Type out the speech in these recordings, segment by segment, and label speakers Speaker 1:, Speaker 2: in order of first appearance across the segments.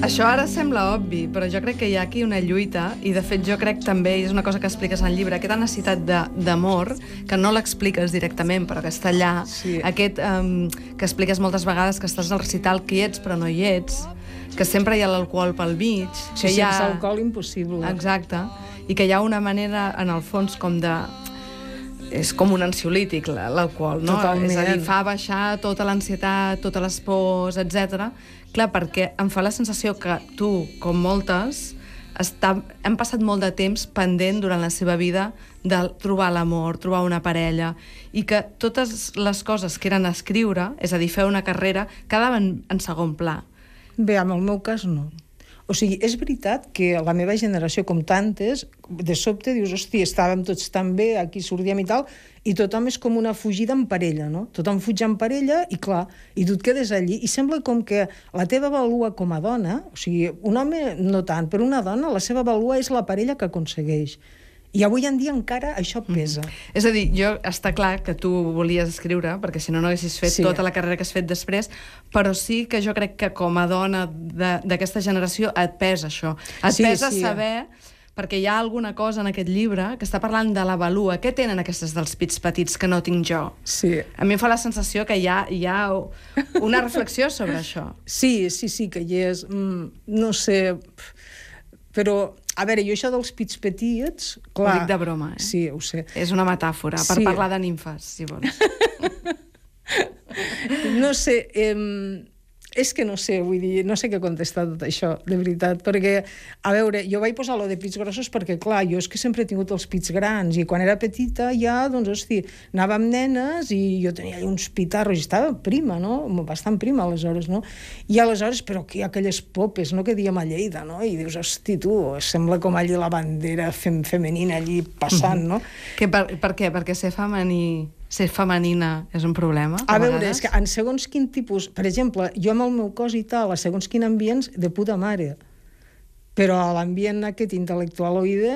Speaker 1: Això ara sembla obvi, però jo crec que hi ha aquí una lluita, i de fet jo crec també, i és una cosa que expliques en el llibre, aquesta necessitat d'amor, que no l'expliques directament, però que està allà, aquest que expliques moltes vegades que estàs al recital, que hi ets però no hi ets, que sempre hi ha l'alcohol pel mig, que hi ha...
Speaker 2: sense alcohol impossible.
Speaker 1: Exacte, i que hi ha una manera, en el fons, com de... És com un ansiolític, l'alcohol, no?
Speaker 2: Totalment.
Speaker 1: És a dir, fa baixar tota l'ansietat, totes les pors, etc. Clar, perquè em fa la sensació que tu, com moltes, hem passat molt de temps pendent durant la seva vida de trobar l'amor, trobar una parella, i que totes les coses que eren escriure, és a dir, fer una carrera, quedaven en segon pla.
Speaker 2: Bé, en el meu cas no. O sigui, és veritat que la meva generació, com tantes, de sobte dius, hòstia, estàvem tots tan bé, aquí sortíem i tal, i tothom és com una fugida en parella, no? Tothom fuig en parella i, clar, i tu et quedes allí, i sembla com que la teva vàlua com a dona, o sigui, un home no tant, però una dona, la seva vàlua és la parella que aconsegueix. I avui en dia encara això pesa.
Speaker 1: És a dir, està clar que tu volies escriure, perquè si no haguessis fet tota la carrera que has fet després, però sí que jo crec que com a dona d'aquesta generació et pesa això. Et pesa saber, perquè hi ha alguna cosa en aquest llibre que està parlant de la vàlua. Què tenen aquestes dels pits petits que no tinc jo?
Speaker 2: Sí.
Speaker 1: A mi em fa la sensació que hi ha una reflexió sobre això.
Speaker 2: Sí, que hi és. No sé... Però, a veure, jo això dels pits petits... Clar,
Speaker 1: ho dic de broma, eh?
Speaker 2: Sí, ho sé.
Speaker 1: És una metàfora, per parlar de nimfes, si vols.
Speaker 2: No sé, és que no sé, vull dir, no sé què contestar tot això, de veritat, perquè, a veure, jo vaig posar lo de pits grossos perquè, clar, jo és que sempre he tingut els pits grans, i quan era petita ja, doncs, hosti, anava amb nenes i jo tenia uns pitarros, i estava prima, no? Bastant prima, aleshores, no? I aleshores, però aquí hi ha aquelles popes, no?, que diem a Lleida, no? I dius, hosti, tu, sembla com allí la bandera femenina allí passant, no?
Speaker 1: Per què? Perquè ser femenina és un problema?
Speaker 2: A veure, és que en segons quin tipus... Per exemple, jo amb el meu cos i tal, a segons quin ambients, de puta mare. Però a l'ambient aquest intel·lectualoide,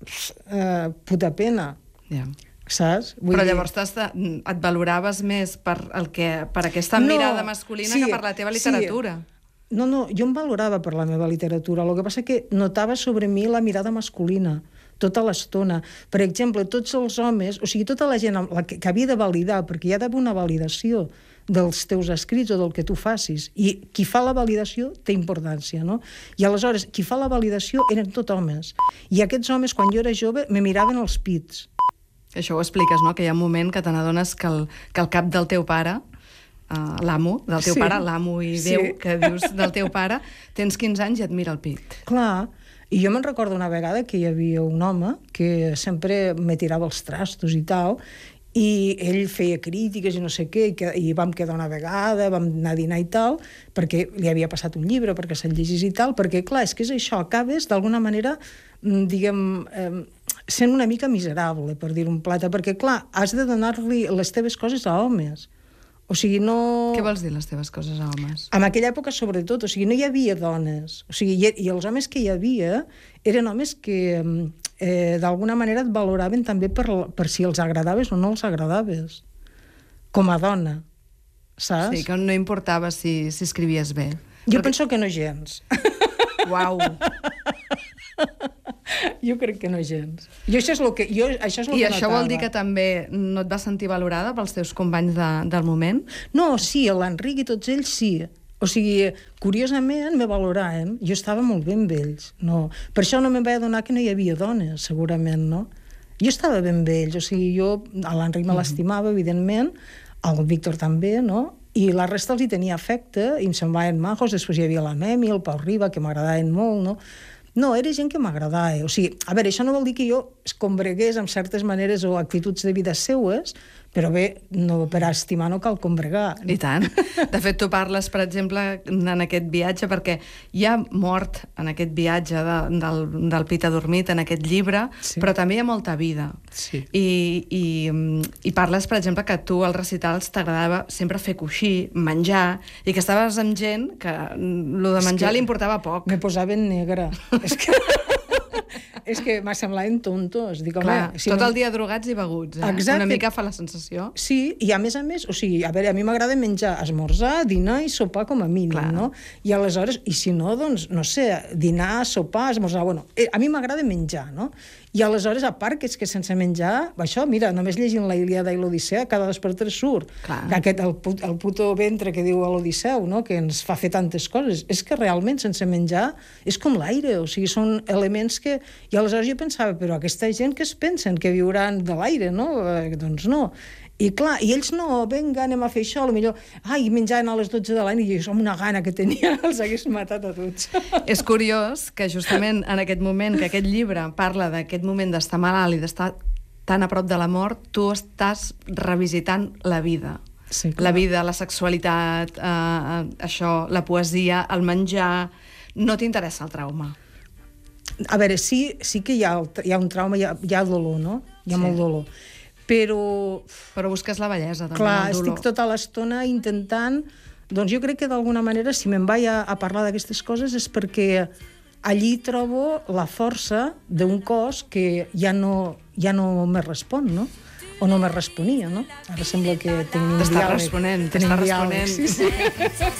Speaker 2: puta pena. Saps?
Speaker 1: Però llavors et valoraves més per aquesta mirada masculina que per la teva literatura.
Speaker 2: No, jo em valorava per la meva literatura. El que passa que notava sobre mi la mirada masculina tota l'estona. Per exemple, tots els homes, o sigui, tota la gent que havia de validar, perquè hi ha d'haver una validació dels teus escrits o del que tu facis, i qui fa la validació té importància, no? I aleshores, qui fa la validació eren tot homes. I aquests homes, quan jo era jove, me miraven els pits.
Speaker 1: Això ho expliques, no?, que hi ha un moment que te n'adones que el cap del teu pare, l'amo del teu pare, l'amo i Déu, que dius del teu pare, tens 15 anys i et mira el pit.
Speaker 2: Clar. I jo me'n recordo una vegada que hi havia un home que sempre me tirava els trastos i tal, i ell feia crítiques i no sé què, i vam quedar una vegada, vam anar a dinar i tal, perquè li havia passat un llibre, perquè se'l llegís i tal, perquè, clar, és que és això, acabes d'alguna manera, diguem, sent una mica miserable, per dir un plata, perquè, clar, has de donar-li les teves coses a homes. O sigui, no...
Speaker 1: Què vols dir, les teves coses a homes?
Speaker 2: En aquella època, sobretot, o sigui, no hi havia dones. O sigui, i els homes que hi havia eren homes que d'alguna manera et valoraven també per si els agradaves o no els agradaves. Com a dona, saps?
Speaker 1: Sí, que no importava si escrivies bé.
Speaker 2: Jo penso que no gens.
Speaker 1: Uau!
Speaker 2: Jo crec que no gens. I això
Speaker 1: vol dir que també no et vas sentir valorada pels teus companys del moment?
Speaker 2: No, sí, l'Enric i tots ells sí. O sigui, curiosament me valoraven. Jo estava molt bé amb ells. No. Per això no me'n vaig adonar que no hi havia dones, segurament, no? Jo estava ben amb ells. O sigui, jo a l'Enric me l'estimava, evidentment, al Víctor també, no? I la resta els hi tenia afecte, i em semblaven majos. Després hi havia la Memi, el Pau Riba, que m'agradaven molt, no? No, era gent que m'agradava. O sigui, a veure, això no vol dir que jo es combregués amb certes maneres o actituds de vida seues, però bé, no, per estimar no cal combregar.
Speaker 1: I tant. De fet, tu parles, per exemple, en aquest viatge, perquè hi ha mort en aquest viatge del Pit adormit, en aquest llibre, però també hi ha molta vida.
Speaker 2: Sí.
Speaker 1: I parles, per exemple, que tu als recitals t'agradava sempre fer coixí, menjar, i que estaves amb gent que lo de menjar li importava poc.
Speaker 2: Me posava en negre. és que m'ha semblat tontos. Dic,
Speaker 1: Clar,
Speaker 2: home, si
Speaker 1: tot
Speaker 2: no...
Speaker 1: el dia drogats i beguts, eh?
Speaker 2: Exacte.
Speaker 1: Una mica fa la sensació.
Speaker 2: Sí, i a més, o sigui, a veure, a mi m'agrada menjar, esmorzar, dinar i sopar com a mínim,
Speaker 1: Clar.
Speaker 2: no? I aleshores, i si no, doncs, no sé, dinar, sopar, esmorzar, bueno, a mi m'agrada menjar, no? I aleshores, a part que és que sense menjar, això, mira, només llegint la Ilíada i l'Odissea, cada 2 per 3 surt.
Speaker 1: Clar.
Speaker 2: Que aquest, el puto ventre que diu a l'Odisseu, no? Que ens fa fer tantes coses. És que realment, sense menjar, és com l'aire, o sigui, són elements que... I aleshores jo pensava, però aquesta gent que es pensen que viuran de l'aire, no? Doncs no. I clar, i ells no, vinga, anem a fer això, potser, ai, menjaven a les 12 de la nit, i jo, amb una gana que tenia, els hagués matat a tots.
Speaker 1: És curiós que justament en aquest moment, que aquest llibre parla d'aquest moment d'estar malalt i d'estar tan a prop de la mort, tu estàs revisitant la vida.
Speaker 2: Sí,
Speaker 1: la vida, la sexualitat, això, la poesia, el menjar... No t'interessa el trauma?
Speaker 2: A veure, sí que hi ha un trauma, hi ha dolor, no? Hi ha molt dolor. Però
Speaker 1: busques la bellesa, també,
Speaker 2: clar,
Speaker 1: el dolor.
Speaker 2: estic tota l'estona intentant... Doncs jo crec que d'alguna manera, si me'n vaig a parlar d'aquestes coses, és perquè allí trobo la força d'un cos que ja no me respon, no? O no me responia, no? Ara sembla que tenim un diàleg.
Speaker 1: T'està responent.
Speaker 2: Sí, sí.